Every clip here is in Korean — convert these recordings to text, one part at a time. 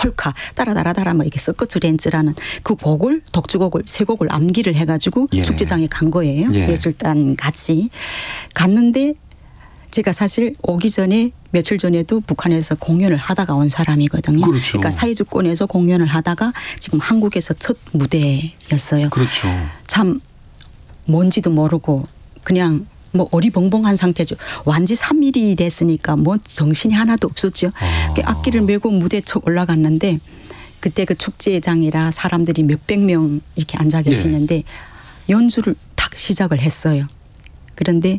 폴카 따라따라따라 뭐 이렇게 서커트 렌즈라는 그 곡을 독주곡을 세 곡을 암기를 해가지고 예. 축제장에 간 거예요. 예. 예술단 같이 갔는데 제가 사실 오기 전에 며칠 전에도 북한에서 공연을 하다가 온 사람이거든요. 그렇죠. 그러니까 사회주권에서 공연을 하다가 지금 한국에서 첫 무대였어요. 그렇죠. 참 뭔지도 모르고 그냥 뭐 어리벙벙한 상태죠. 완지 3일이 됐으니까 뭐 정신이 하나도 없었죠. 악기를 메고 무대에 쳐 올라갔는데 그때 그 축제장이라 사람들이 몇백 명 이렇게 앉아 계시는데 연주를 탁 시작을 했어요. 그런데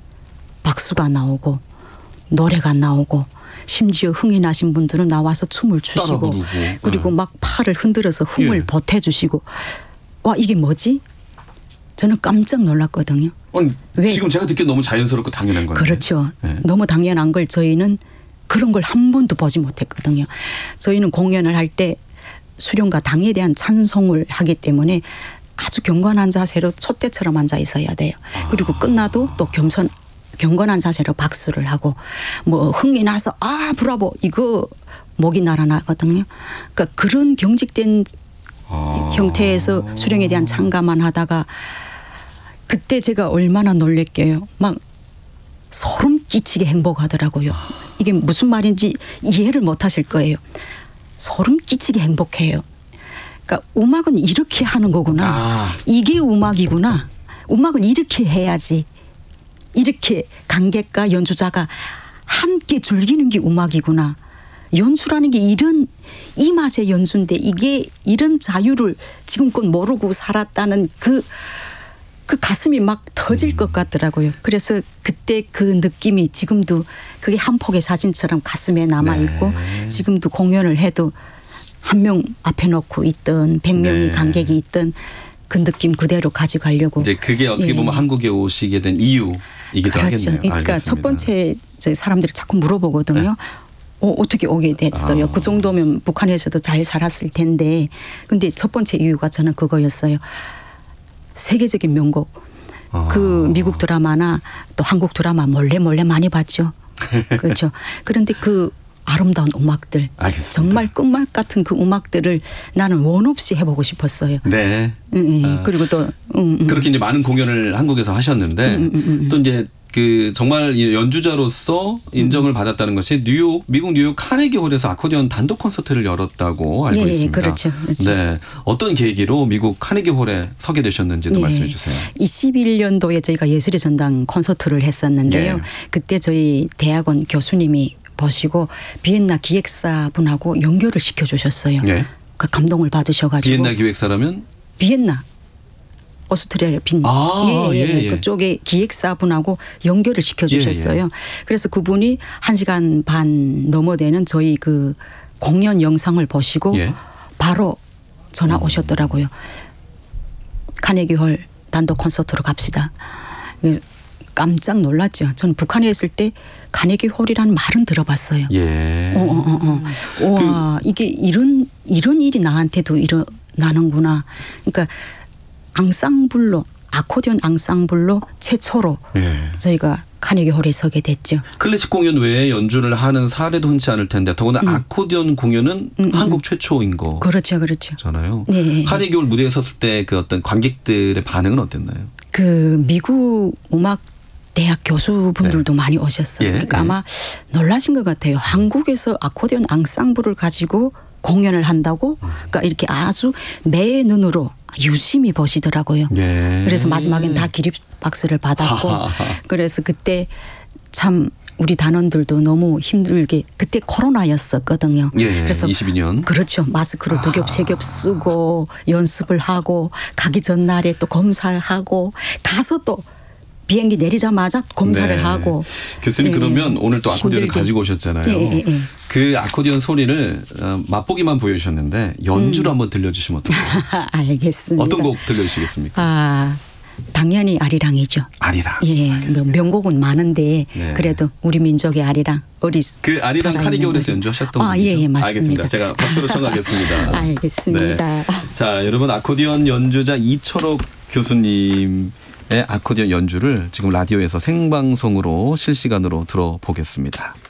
박수가 나오고 노래가 나오고 심지어 흥이 나신 분들은 나와서 춤을 추시고 그리고 막 팔을 흔들어서 흥을 보태주시고 와 이게 뭐지? 저는 깜짝 놀랐거든요. 아니, 왜? 지금 제가 듣기엔 너무 자연스럽고 당연한 건데. 그렇죠. 네. 너무 당연한 걸 저희는 그런 걸 한 번도 보지 못했거든요. 저희는 공연을 할 때 수련과 당에 대한 찬송을 하기 때문에 아주 경건한 자세로 촛대처럼 앉아 있어야 돼요. 그리고 끝나도 또 경건한 자세로 박수를 하고 뭐 흥이 나서 아 브라보 이거 목이 날아나거든요. 그러니까 그런 경직된 형태에서 수령에 대한 참가만 하다가 그때 제가 얼마나 놀랬게요. 막 소름 끼치게 행복하더라고요. 이게 무슨 말인지 이해를 못 하실 거예요. 소름 끼치게 행복해요. 그러니까 음악은 이렇게 하는 거구나. 이게 음악이구나. 음악은 이렇게 해야지. 이렇게 관객과 연주자가 함께 즐기는 게 음악이구나. 연수라는 게 이런 이 맛의 연수인데 이게 이런 자유를 지금껏 모르고 살았다는 그 가슴이 막 터질 것 같더라고요. 그래서 그때 그 느낌이 지금도 그게 한 폭의 사진처럼 가슴에 남아있고 지금도 공연을 해도 한 명 앞에 놓고 있던 100명의 관객이 있던 그 느낌 그대로 가져가려고. 이제 그게 어떻게 보면 한국에 오시게 된 이유이기도 그렇죠. 하겠네요. 그러니까 알겠습니다. 첫 번째 사람들이 자꾸 물어보거든요. 어떻게 오게 됐어요? 그 정도면 북한에서도 잘 살았을 텐데. 근데 첫 번째 이유가 저는 그거였어요. 세계적인 명곡. 그 미국 드라마나 또 한국 드라마 몰래 많이 봤죠. 그렇죠. 그런데 그 아름다운 음악들. 알겠습니다. 정말 끝말 같은 그 음악들을 나는 원 없이 해보고 싶었어요. 네. 그리고 또 그렇게 이제 많은 공연을 한국에서 하셨는데 또 이제 그 정말 연주자로서 인정을 받았다는 것이 미국 뉴욕 카네기홀에서 아코디언 단독 콘서트를 열었다고 알고 있습니다. 그렇죠. 네, 어떤 계기로 미국 카네기홀에 서게 되셨는지도 말씀해 주세요. 21년도에 저희가 예술의 전당 콘서트를 했었는데요. 그때 저희 대학원 교수님이 보시고 비엔나 기획사 분하고 연결을 시켜주셨어요. 그 감동을 받으셔가지고. 비엔나 기획사라면? 비엔나. 오스트리아 그쪽에 기획사분하고 연결을 시켜주셨어요. 그래서 그분이 1시간 반 넘어 되는 저희 그 공연 영상을 보시고 바로 전화 오셨더라고요. 카네기홀 단독 콘서트로 갑시다. 깜짝 놀랐죠. 저는 북한에 있을 때 카네기홀이라는 말은 들어봤어요. 와 이게 이런 일이 나한테도 일어나는구나. 그러니까 앙상블로 아코디언 앙상블로 최초로 저희가 카네기홀에 서게 됐죠. 클래식 공연 외에 연주를 하는 사례도 흔치 않을 텐데 더구나 아코디언 공연은 한국 최초인 거. 그렇죠. 잖아요. 카네기홀 무대에 섰을 때 그 어떤 관객들의 반응은 어땠나요? 그 미국 음악 대학 교수분들도 많이 오셨어요. 그러니까 아마 놀라신 것 같아요. 한국에서 아코디언 앙상블을 가지고 공연을 한다고? 그러니까 이렇게 아주 매의 눈으로 유심히 보시더라고요. 그래서 마지막엔 다 기립박수를 받았고 그래서 그때 참 우리 단원들도 너무 힘들게 그때 코로나였었거든요. 그래서 22년. 그렇죠. 마스크를 2겹 3겹 쓰고 연습을 하고 가기 전날에 또 검사를 하고 가서 또 비행기 내리자마자 검사를 하고. 교수님 그러면 오늘 또 아코디언을 가지고 오셨잖아요. 그 아코디언 소리를 맛보기만 보여주셨는데 연주를 한번 들려주시면 어떨까요? 알겠습니다. 어떤 곡 들려주시겠습니까? 당연히 아리랑이죠. 아리랑. 뭐 명곡은 많은데 그래도 우리 민족의 아리랑. 그 아리랑 카네기홀에서 연주하셨던 곡이죠? 맞습니다. 알겠습니다. 제가 박수로 청하겠습니다. 알겠습니다. 자, 여러분 아코디언 연주자 이철옥 교수님 아코디언 연주를 지금 라디오에서 생방송으로 실시간으로 들어보겠습니다.